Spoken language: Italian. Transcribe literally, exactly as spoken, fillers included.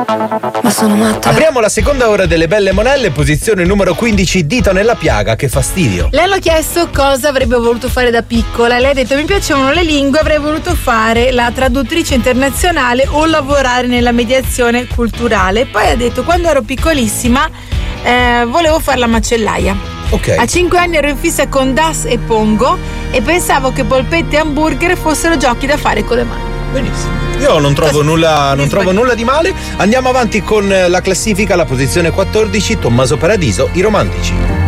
Ma sono matta. Apriamo la seconda ora delle belle monelle, posizione numero quindici, dito nella piaga, che fastidio. Le hanno chiesto cosa avrebbe voluto fare da piccola e lei ha detto: mi piacevano le lingue, avrei voluto fare la traduttrice internazionale o lavorare nella mediazione culturale. Poi ha detto: quando ero piccolissima eh, volevo fare la macellaia. Ok. A cinque anni ero in fissa con Das e Pongo e pensavo che polpette e hamburger fossero giochi da fare con le mani. Benissimo. Io non trovo nulla, non trovo nulla di male. Andiamo avanti con la classifica, la posizione quattordici, Tommaso Paradiso, I Romantici.